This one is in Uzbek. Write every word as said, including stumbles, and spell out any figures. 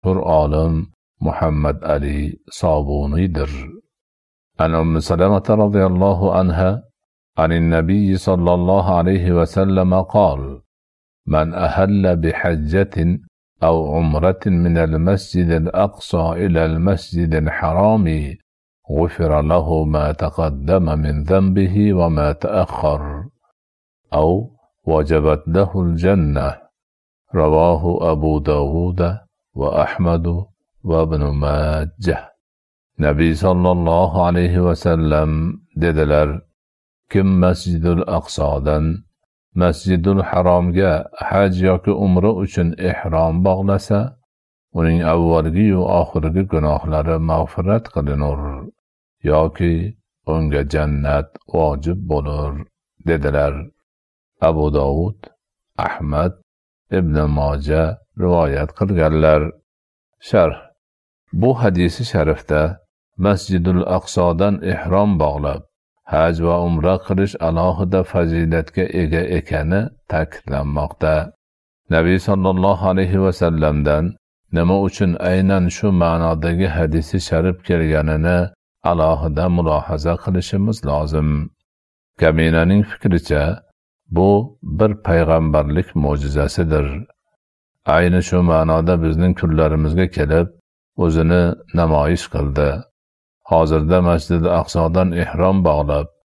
mashhur olim Muhammad Ali Sobuniydir. An Ummu Salamah radhiyallohu anha عن النبي صلى الله عليه وسلم قال: من أهل بحجة أو عمرة من المسجد الأقصى إلى المسجد الحرام غفر له ما تقدم من ذنبه وما تأخر أو وجبت له الجنة. رواه أبو داود وأحمد وابن ماجه. Nabiy sallallohu alayhi vasallam dedilar: kim Masjidul Aqsodan Masjidul Haromga haj yoki umra uchun ihrom bog'lasa, uning avvalgi va oxirgi gunohlari mag'firat qilinur yoki unga jannat vojib bo'lur dedilar. Abu Dovud, Ahmad, Ibn Moja rivoyat qilganlar. Sharh: bu hadisi sharifda Masjidul Aqsodan ihrom bog'lab haj va umra qilish alohida fazilatga ega ekani ta'kidlanmoqda. Nabiy sallallohu alayhi vasallamdan nima uchun aynan shu ma'nodagi hadisi sharif kelganini alohida mulohaza qilishimiz lozim. Kaminaning fikricha, bu bir payg'ambarlik mo'jizasidir. Ayni shu ma'noda bizning kunlarimizga kelib, o'zini namoyish qildi. Hozirda Masjid-i Aqsodan ihrom bog'lab